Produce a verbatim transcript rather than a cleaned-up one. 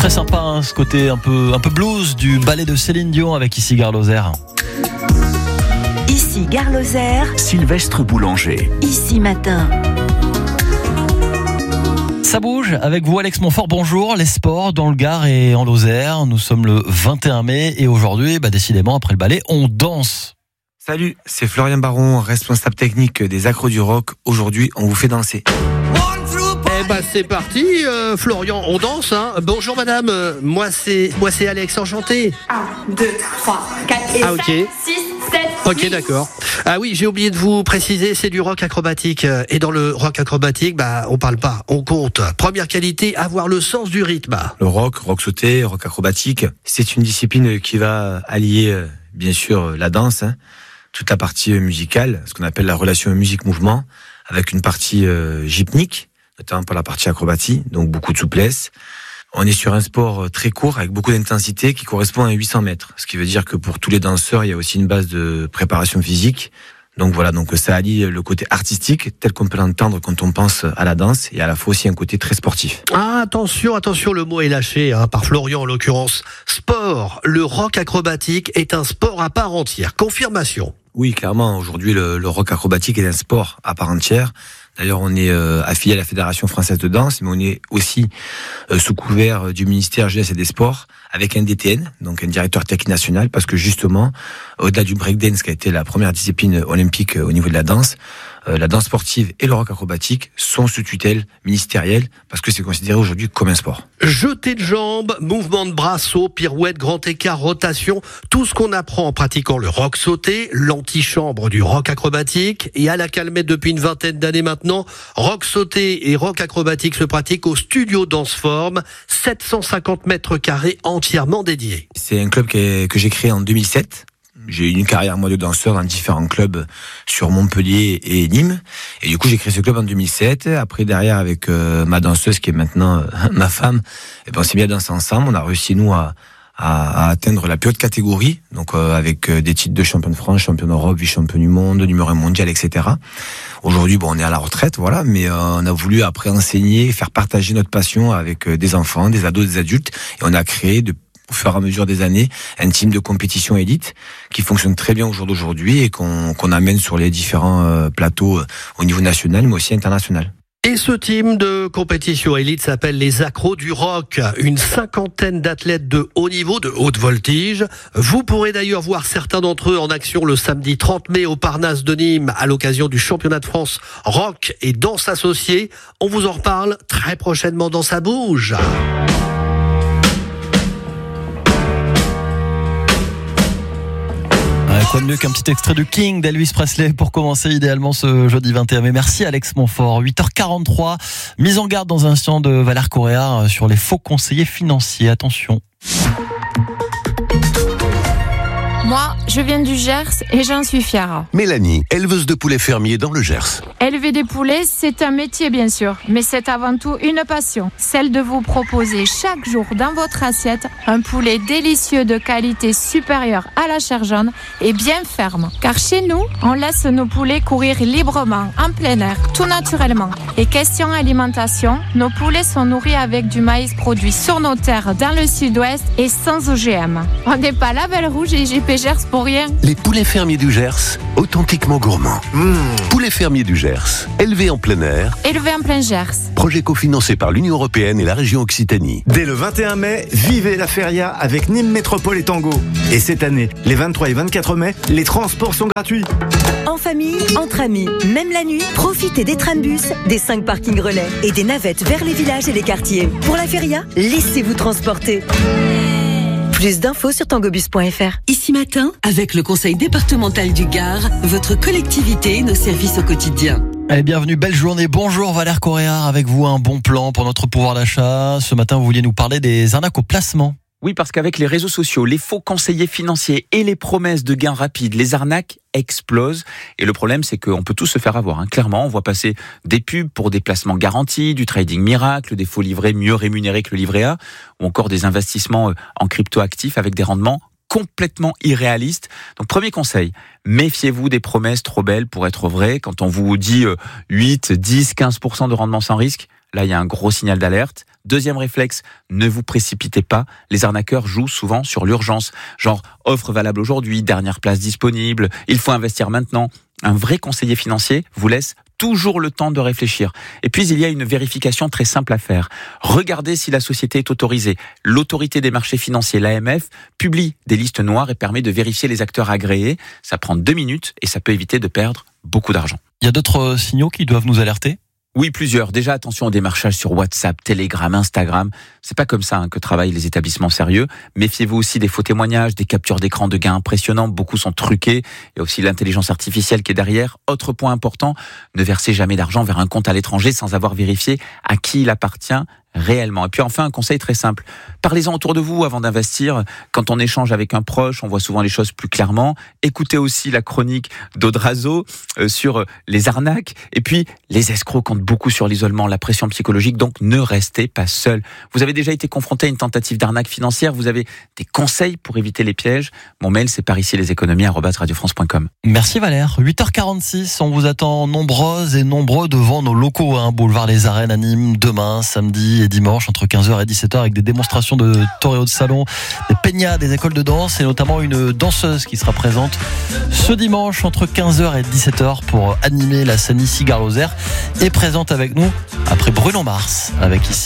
Très sympa, hein, ce côté un peu, un peu blues du ballet de Céline Dion avec ici Gare Lozère. Ici Gare Lozère. Sylvestre Boulanger. Ici Matin. Ça bouge avec vous Alex Montfort, bonjour. Les sports dans le Gard et en Lozère. Nous sommes le vingt et un mai et aujourd'hui, bah, décidément, après le ballet, on danse. Salut, c'est Florian Baron, responsable technique des Accros du Rock. Aujourd'hui, on vous fait danser. Eh ben c'est parti, euh, Florian, on danse, hein. Bonjour madame, euh, moi c'est moi c'est Alex, enchanté. un, deux, trois, quatre et Ah, ok. cinq, six, sept, Ok, huit. d'accord. Ah oui, j'ai oublié de vous préciser, c'est du rock acrobatique. euh, Et dans le rock acrobatique, bah on parle pas, on compte. Première qualité, avoir le sens du rythme. Le rock, rock sauté, rock acrobatique, c'est une discipline qui va allier, euh, bien sûr, la danse, hein, toute la partie musicale, ce qu'on appelle la relation musique-mouvement, avec une partie euh, gypnique, notamment pour la partie acrobatie, donc beaucoup de souplesse. On est sur un sport très court, avec beaucoup d'intensité, qui correspond à huit cents mètres. Ce qui veut dire que pour tous les danseurs, il y a aussi une base de préparation physique. Donc voilà, donc ça allie le côté artistique, tel qu'on peut l'entendre quand on pense à la danse, et à la fois aussi un côté très sportif. Ah, attention, attention, le mot est lâché, hein, par Florian en l'occurrence. Sport, le rock acrobatique est un sport à part entière. Confirmation. Oui, clairement, aujourd'hui, le, le rock acrobatique est un sport à part entière. D'ailleurs, on est euh, affilié à la Fédération française de danse, mais on est aussi euh, sous couvert du ministère Jeunesse et des Sports, avec un D T N, donc un directeur technique national, parce que justement, au-delà du breakdance, qui a été la première discipline olympique au niveau de la danse, euh, la danse sportive et le rock acrobatique sont sous tutelle ministérielle, parce que c'est considéré aujourd'hui comme un sport. Jeté de jambes, mouvement de bras, saut, pirouette, grand écart, rotation, tout ce qu'on apprend en pratiquant le rock sauté, l'antichambre du rock acrobatique, et à la Calmette depuis une vingtaine d'années maintenant, rock sauté et rock acrobatique se pratiquent au studio Danceform, sept cent cinquante mètres carrés entièrement dédiés. C'est un club que, que j'ai créé en deux mille sept. J'ai eu une carrière, moi, de danseur dans différents clubs sur Montpellier et Nîmes. Et du coup, j'ai créé ce club en deux mille sept. Après, derrière, avec euh, ma danseuse, qui est maintenant euh, ma femme, et ben, on s'est mis à danser ensemble. On a réussi, nous, à, à, à atteindre la plus haute catégorie. Donc, euh, avec euh, des titres de champion de France, champion d'Europe, vice-champion du monde, numéro un mondial, et cetera. Aujourd'hui, bon, on est à la retraite, voilà. Mais euh, on a voulu, après, enseigner, faire partager notre passion avec euh, des enfants, des ados, des adultes. Et on a créé de au fur et à mesure des années, un team de compétition élite qui fonctionne très bien au jour d'aujourd'hui et qu'on, qu'on amène sur les différents euh, plateaux euh, au niveau national, mais aussi international. Et ce team de compétition élite s'appelle les Accros du Rock. Une cinquantaine d'athlètes de haut niveau, de haute voltige. Vous pourrez d'ailleurs voir certains d'entre eux en action le samedi trente mai au Parnasse de Nîmes à l'occasion du championnat de France rock et danse associée. On vous en reparle très prochainement dans Ça bouge. Quoi de mieux qu'un petit extrait du King d'Elvis Presley pour commencer idéalement ce jeudi vingt et un mai. Merci Alex Montfort. huit heures quarante-trois, mise en garde dans un instant de Valère Correa sur les faux conseillers financiers. Attention. Moi, je viens du Gers et j'en suis fière. Mélanie, éleveuse de poulets fermiers dans le Gers. Élever des poulets, c'est un métier bien sûr, mais c'est avant tout une passion. Celle de vous proposer chaque jour dans votre assiette un poulet délicieux de qualité supérieure à la chair jaune et bien ferme. Car chez nous, on laisse nos poulets courir librement, en plein air, tout naturellement. Et question alimentation, nos poulets sont nourris avec du maïs produit sur nos terres dans le sud-ouest et sans O G M. On n'est pas Label Rouge et J P Gers pour rien. Les poulets fermiers du Gers, authentiquement gourmands. Mmh. Poulets fermiers du Gers, élevés en plein air. Élevés en plein Gers. Projet cofinancé par l'Union Européenne et la région Occitanie. Dès le vingt et un mai, vivez la feria avec Nîmes Métropole et Tango. Et cette année, les vingt-trois et vingt-quatre mai, les transports sont gratuits. En famille, entre amis, même la nuit, profitez des trambus, des cinq parkings relais et des navettes vers les villages et les quartiers. Pour la feria, laissez-vous transporter. Plus d'infos sur tangobus point f r. Ici Matin, avec le conseil départemental du Gard, votre collectivité et nos services au quotidien. Allez, bienvenue, belle journée. Bonjour Valère Correa, avec vous un bon plan pour notre pouvoir d'achat. Ce matin, vous vouliez nous parler des arnaques au placement. Oui, parce qu'avec les réseaux sociaux, les faux conseillers financiers et les promesses de gains rapides, les arnaques explosent. Et le problème, c'est qu'on peut tous se faire avoir. Hein. Clairement, on voit passer des pubs pour des placements garantis, du trading miracle, des faux livrets mieux rémunérés que le livret A, ou encore des investissements en crypto-actifs avec des rendements complètement irréalistes. Donc, premier conseil, méfiez-vous des promesses trop belles pour être vraies. Quand on vous dit huit, dix, quinze pour cent de rendement sans risque, Là, il y a un gros signal d'alerte. Deuxième réflexe, ne vous précipitez pas. Les arnaqueurs jouent souvent sur l'urgence. Genre, offre valable aujourd'hui, dernière place disponible, il faut investir maintenant. Un vrai conseiller financier vous laisse toujours le temps de réfléchir. Et puis, il y a une vérification très simple à faire. Regardez si la société est autorisée. L'autorité des marchés financiers, l'A M F, publie des listes noires et permet de vérifier les acteurs agréés. Ça prend deux minutes et ça peut éviter de perdre beaucoup d'argent. Il y a d'autres signaux qui doivent nous alerter ? Oui, plusieurs. Déjà, attention au démarchage sur WhatsApp, Telegram, Instagram. C'est pas comme ça hein, que travaillent les établissements sérieux. Méfiez-vous aussi des faux témoignages, des captures d'écran de gains impressionnants. Beaucoup sont truqués. Il y a aussi l'intelligence artificielle qui est derrière. Autre point important, ne versez jamais d'argent vers un compte à l'étranger sans avoir vérifié à qui il appartient réellement. Et puis enfin, un conseil très simple. Parlez-en autour de vous avant d'investir. Quand on échange avec un proche, on voit souvent les choses plus clairement. Écoutez aussi la chronique d'Audrazo euh, sur les arnaques. Et puis, les escrocs comptent beaucoup sur l'isolement, la pression psychologique. Donc, ne restez pas seul. Vous avez déjà été confronté à une tentative d'arnaque financière. Vous avez des conseils pour éviter les pièges. Mon mail, c'est par ici les économies arobase radio france point com. Merci Valère. huit heures quarante-six, on vous attend nombreuses et nombreux devant nos locaux, hein, boulevard Les Arènes à Nîmes, demain, samedi et dimanche, entre quinze heures et dix-sept heures, avec des démonstrations de toréo de salon, des peñas, des écoles de danse et notamment une danseuse qui sera présente ce dimanche entre quinze heures et dix-sept heures pour animer la scène ici. Gare Lozère est présente avec nous après Bruno Mars, avec ici